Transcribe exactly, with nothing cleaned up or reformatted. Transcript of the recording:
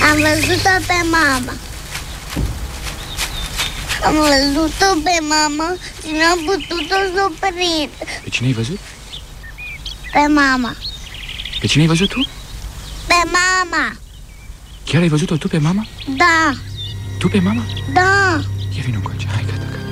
Am văzut-o pe mama. Am văzut-o pe mama și n-am putut-o să o prind. Pe cine ai văzut? Pe mama. Pe cine ai văzut tu? Pe mama. Chiar ai văzut-o tu pe mama? Da. Tu pe mama? Da. Ia vină încoace, hai, gata, gata.